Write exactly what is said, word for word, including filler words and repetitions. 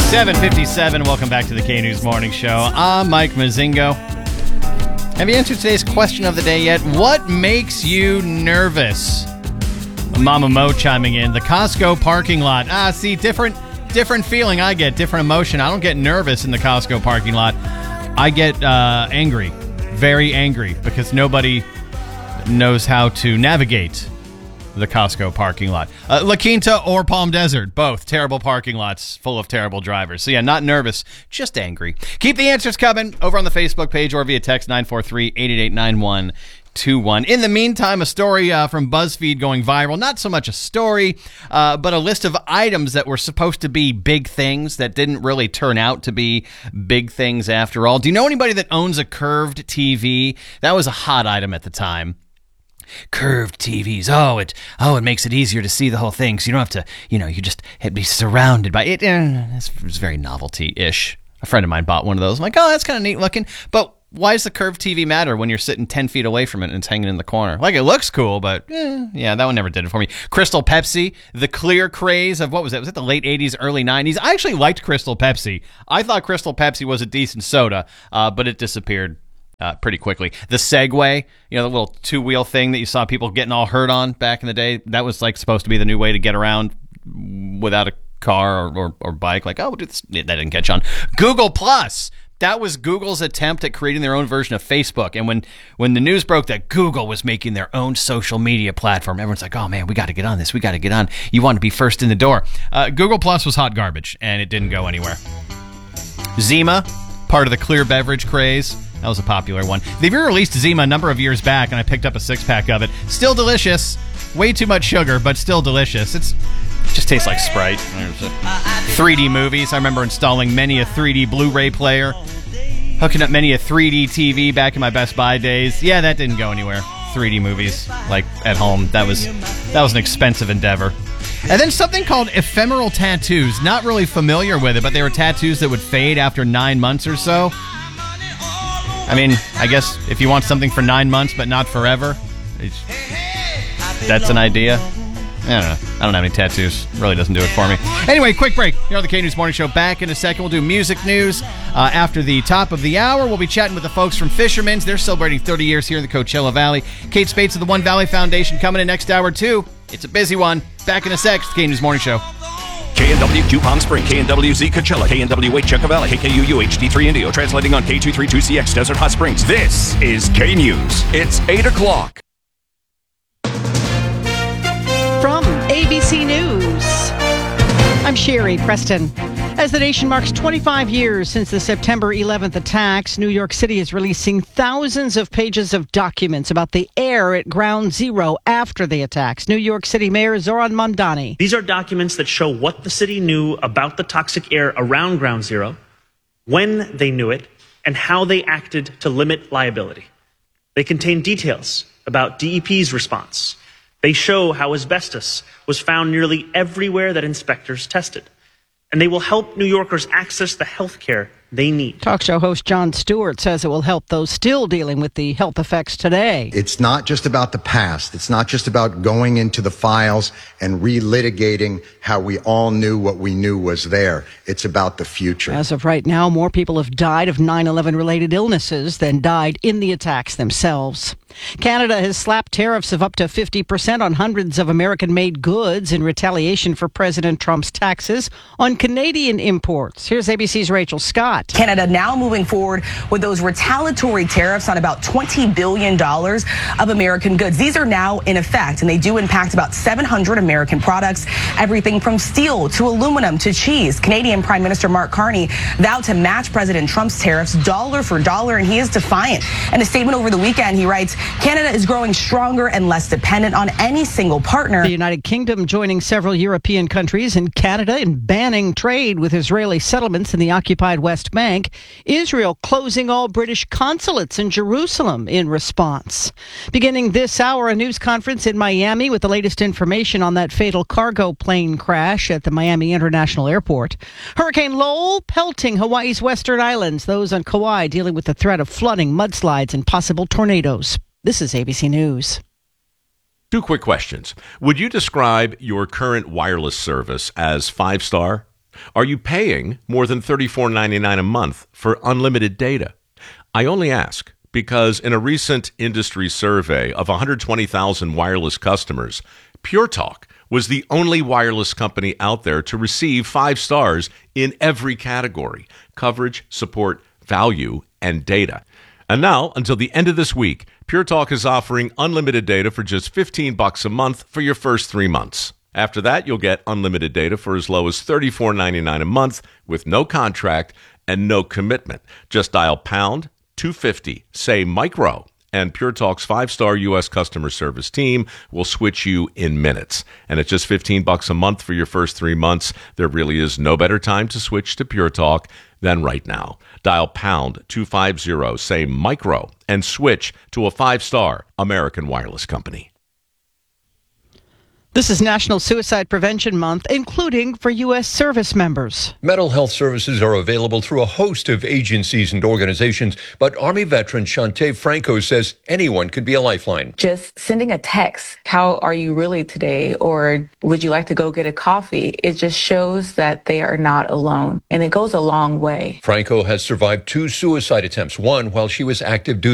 seven fifty-seven, welcome back to the K-News Morning Show. I'm Mike Mazingo. Have you answered today's question of the day yet? What makes you nervous? Mama Mo chiming in. The Costco parking lot. Ah, see, different different feeling I get, different emotion. I don't get nervous in the Costco parking lot. I get uh, angry, very angry, because nobody knows how to navigate the Costco parking lot. Uh, La Quinta or Palm Desert, both terrible parking lots full of terrible drivers. So yeah, not nervous, just angry. Keep the answers coming over on the Facebook page or via text nine four three, eight eight eight, nine one two one. In the meantime, a story uh, from BuzzFeed going viral. Not so much a story, uh, but a list of items that were supposed to be big things that didn't really turn out to be big things after all. Do you know anybody that owns a curved T V? That was a hot item at the time. Curved T Vs. Oh, it oh, it makes it easier to see the whole thing, so you don't have to, you know, you just have to be surrounded by it. It's, it's very novelty-ish. A friend of mine bought one of those. I'm like, oh, that's kind of neat looking. But why does the curved T V matter when you're sitting ten feet away from it and it's hanging in the corner? Like, it looks cool, but eh, yeah, that one never did it for me. Crystal Pepsi, the clear craze of, what was that? Was it the late eighties, early nineties? I actually liked Crystal Pepsi. I thought Crystal Pepsi was a decent soda, uh, but it disappeared Uh, pretty quickly. The Segway, you know, the little two-wheel thing that you saw people getting all hurt on back in the day, that was like supposed to be the new way to get around without a car or, or, or bike. Like, oh, we'll do this. That didn't catch on. Google Plus. That was Google's attempt at creating their own version of Facebook. And when, when the news broke that Google was making their own social media platform, everyone's like, oh, man, we got to get on this. We got to get on. You want to be first in the door. Uh, Google Plus was hot garbage, and it didn't go anywhere. Zima, part of the clear beverage craze. That was a popular one. They've released Zima a number of years back, and I picked up a six-pack of it. Still delicious. Way too much sugar, but still delicious. It's, it just tastes like Sprite. three D movies. I remember installing many a three D Blu-ray player. Hooking up many a three D T V back in my Best Buy days. Yeah, that didn't go anywhere. three D movies, like, at home. That was, that was an expensive endeavor. And then something called ephemeral tattoos. Not really familiar with it, but they were tattoos that would fade after nine months or so. I mean, I guess if you want something for nine months but not forever, that's an idea. I don't know. I don't have any tattoos. Really doesn't do it for me. Anyway, quick break. Here on the K-News Morning Show. Back in a second. We'll do music news. Uh, after the top of the hour, we'll be chatting with the folks from Fisherman's. They're celebrating thirty years here in the Coachella Valley. Kate Spates of the One Valley Foundation coming in next hour, too. It's a busy one. Back in a sec. It's the K-News Morning Show. K N W Q Palm Spring, K N W Z Coachella, K N W eight Yucca Valley, K K U U H D three Indio, translating on K two thirty-two C X Desert Hot Springs. This is K-News. It's eight o'clock. From A B C News, I'm Sherry Preston. As the nation marks twenty-five years since the September eleventh attacks, New York City is releasing thousands of pages of documents about the air at Ground Zero after the attacks. New York City Mayor Zoran Mamdani. These are documents that show what the city knew about the toxic air around Ground Zero, when they knew it, and how they acted to limit liability. They contain details about D E P's response. They show how asbestos was found nearly everywhere that inspectors tested. And they will help New Yorkers access the health care they need. Talk show host Jon Stewart says it will help those still dealing with the health effects today. It's not just about the past. It's not just about going into the files and relitigating how we all knew what we knew was there. It's about the future. As of right now, more people have died of nine eleven related illnesses than died in the attacks themselves. Canada has slapped tariffs of up to fifty percent on hundreds of American-made goods in retaliation for President Trump's taxes on Canadian imports. Here's A B C's Rachel Scott. Canada now moving forward with those retaliatory tariffs on about twenty billion dollars of American goods. These are now in effect, and they do impact about seven hundred American products, everything from steel to aluminum to cheese. Canadian Prime Minister Mark Carney vowed to match President Trump's tariffs dollar for dollar, and he is defiant. In a statement over the weekend, he writes, Canada is growing stronger and less dependent on any single partner. The United Kingdom joining several European countries and Canada in banning trade with Israeli settlements in the occupied West Bank. Israel closing all British consulates in Jerusalem in response. Beginning this hour, a news conference in Miami with the latest information on that fatal cargo plane crash at the Miami International Airport. Hurricane Lowell pelting Hawaii's western islands, those on Kauai dealing with the threat of flooding, mudslides, and possible tornadoes. This is A B C News. Two quick questions. Would you describe your current wireless service as five-star? Are you paying more than thirty-four ninety-nine a month for unlimited data? I only ask because in a recent industry survey of one hundred twenty thousand wireless customers, Pure Talk was the only wireless company out there to receive five stars in every category: coverage, support, value, and data. And now, until the end of this week, Pure Talk is offering unlimited data for just fifteen bucks a month for your first three months. After that, you'll get unlimited data for as low as thirty-four ninety-nine a month with no contract and no commitment. Just dial pound two fifty, say micro, and Pure Talk's five-star U S customer service team will switch you in minutes. And at just fifteen bucks a month for your first three months, there really is no better time to switch to Pure Talk than right now. Dial pound two fifty, say micro, and switch to a five-star American wireless company. This is National Suicide Prevention Month, including for U S service members. Mental health services are available through a host of agencies and organizations, but Army veteran Shantae Franco says anyone could be a lifeline. Just sending a text, how are you really today? Or would you like to go get a coffee? It just shows that they are not alone, and it goes a long way. Franco has survived two suicide attempts, one while she was active duty.